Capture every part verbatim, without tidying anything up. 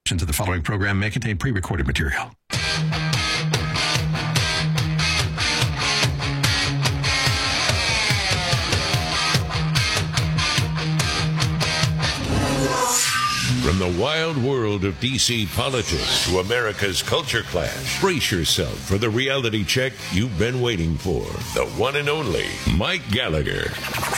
Portions of the following program may contain pre-recorded material. From the wild world of D C politics to America's culture clash, brace yourself for the reality check you've been waiting for. The one and only Mike Gallagher.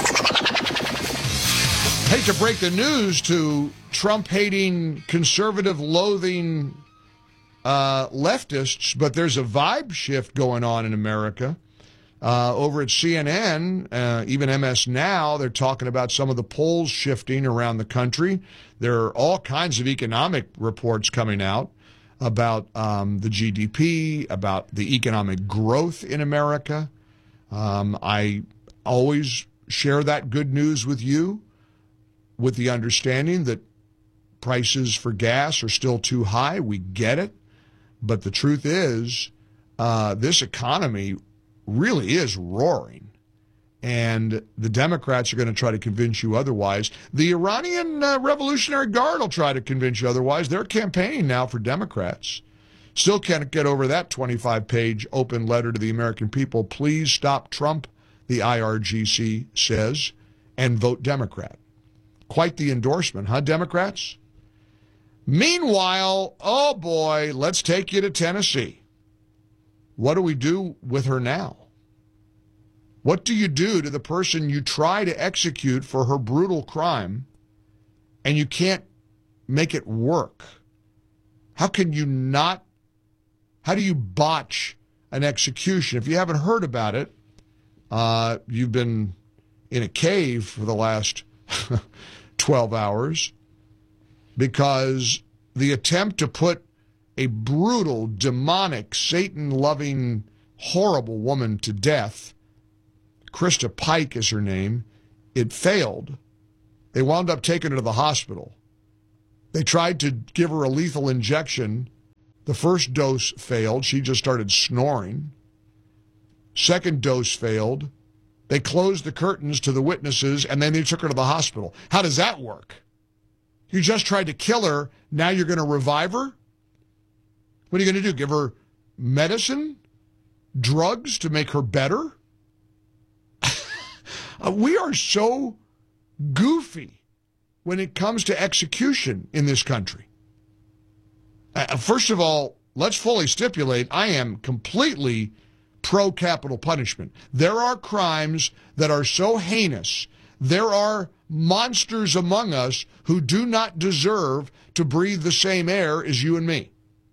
Hate to break the news to Trump-hating, conservative-loathing uh, leftists, but there's a vibe shift going on in America. Uh, over at C N N, uh, even M S Now, they're talking about some of the polls shifting around the country. There are all kinds of economic reports coming out about um, the G D P, about the economic growth in America. Um, I always share that good news with you, with the understanding that prices for gas are still too high. We get it. But the truth is, uh, this economy really is roaring. And the Democrats are going to try to convince you otherwise. The Iranian uh, Revolutionary Guard will try to convince you otherwise. They're campaigning now for Democrats. Still can't get over that twenty-five page open letter to the American people. Please stop Trump, the I R G C says, and vote Democrat. Quite the endorsement, huh, Democrats? Meanwhile, oh boy, let's take you to Tennessee. What do we do with her now? What do you do to the person you try to execute for her brutal crime and you can't make it work? How can you not? How do you botch an execution? If you haven't heard about it, uh, you've been in a cave for the last twelve hours because the attempt to put a brutal, demonic, Satan-loving, horrible woman to death, Krista Pike is her name, it failed. They wound up taking her to the hospital. They tried to give her a lethal injection. The first dose failed. She just started snoring. Second dose failed. They closed the curtains to the witnesses, and then they took her to the hospital. How does that work? You just tried to kill her. Now you're going to revive her? What are you going to do? Give her medicine? Drugs to make her better? uh, we are so goofy when it comes to execution in this country. Uh, first of all, let's fully stipulate, I am completely pro-capital punishment. There are crimes that are so heinous. There are monsters among us who do not deserve to breathe the same air as you and me.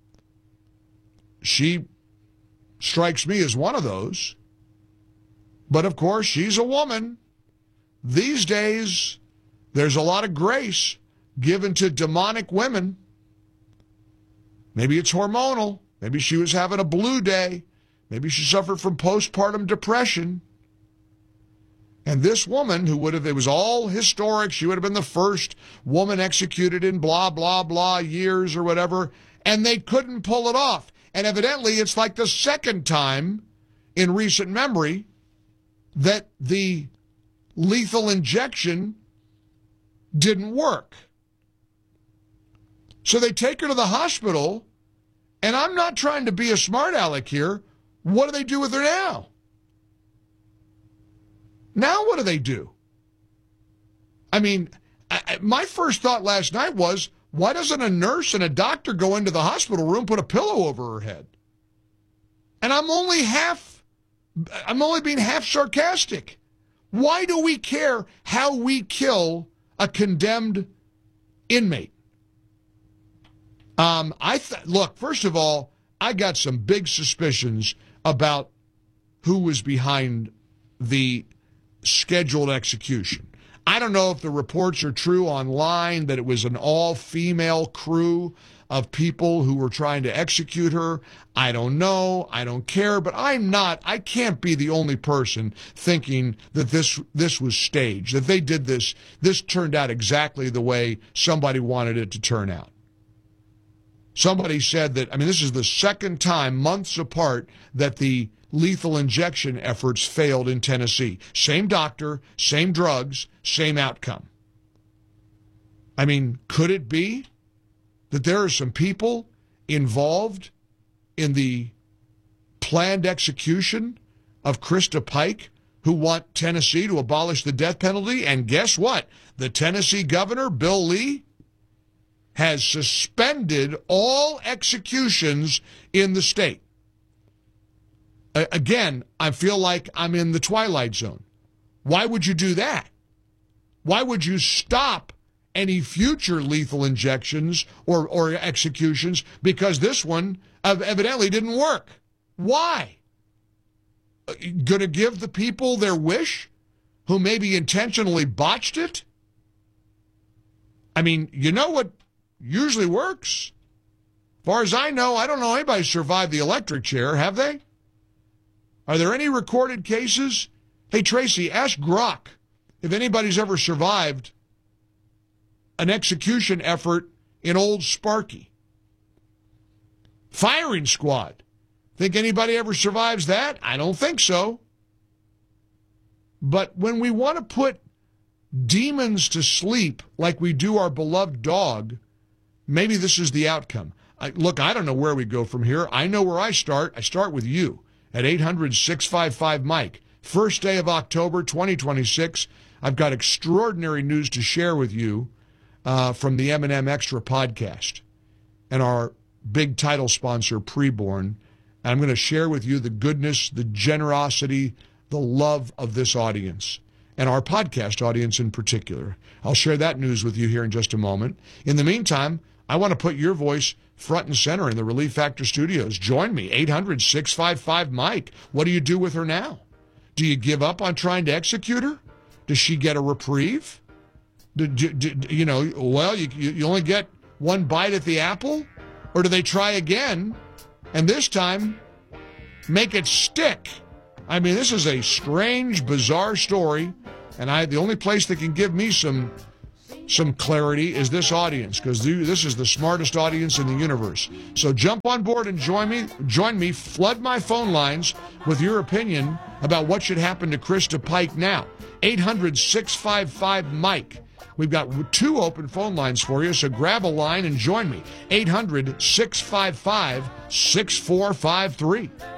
She strikes me as one of those. But, of course, she's a woman. These days, there's a lot of grace given to demonic women. Maybe it's hormonal. Maybe she was having a blue day. Maybe she suffered from postpartum depression. And this woman, who would have, it was all historic, she would have been the first woman executed in blah, blah, blah years or whatever, and they couldn't pull it off. And evidently, it's like the second time in recent memory that the lethal injection didn't work. So they take her to the hospital, and I'm not trying to be a smart aleck here. What do they do with her now? Now what do they do? I mean, I, my first thought last night was, why doesn't a nurse and a doctor go into the hospital room, put a pillow over her head? And I'm only half, I'm only being half sarcastic. Why do we care how we kill a condemned inmate? Um, I th- look, first of all, I got some big suspicions about who was behind the scheduled execution. I don't know if the reports are true online that it was an all-female crew of people who were trying to execute her. I don't know. I don't care. But I'm not, I can't be the only person thinking that this this was staged, that they did this. This turned out exactly the way somebody wanted it to turn out. Somebody said that, I mean, this is the second time, months apart, that the lethal injection efforts failed in Tennessee. Same doctor, same drugs, same outcome. I mean, could it be that there are some people involved in the planned execution of Krista Pike who want Tennessee to abolish the death penalty? And guess what? The Tennessee governor, Bill Lee, has suspended all executions in the state. A- again, I feel like I'm in the twilight zone. Why would you do that? Why would you stop any future lethal injections or, or executions because this one evidently didn't work? Why? Going to give the people their wish who maybe intentionally botched it? I mean, you know what usually works? As far as I know, I don't know anybody survived the electric chair, have they? Are there any recorded cases? Hey, Tracy, ask Grok if anybody's ever survived an execution effort in Old Sparky. Firing squad. Think anybody ever survives that? I don't think so. But when we want to put demons to sleep like we do our beloved dog, maybe this is the outcome. I, look, I don't know where we go from here. I know where I start. I start with you at eight hundred, six five five, Mike. First day of October, twenty twenty-six. I've got extraordinary news to share with you uh, from the M and M Extra podcast and our big title sponsor, Preborn. And I'm going to share with you the goodness, the generosity, the love of this audience and our podcast audience in particular. I'll share that news with you here in just a moment. In the meantime, I want to put your voice front and center in the Relief Factor studios. Join me, eight hundred, six five five, Mike. What do you do with her now? Do you give up on trying to execute her? Does she get a reprieve? Do, do, do, you know, well, you, you only get one bite at the apple? Or do they try again, and this time make it stick? I mean, this is a strange, bizarre story, and I the only place that can give me some some clarity is this audience, because this is the smartest audience in the universe. So jump on board and join me. Join me. Flood my phone lines with your opinion about what should happen to Krista Pike now. eight hundred, six five five, Mike. We've got two open phone lines for you, so grab a line and join me. eight hundred, six five five, six four five three.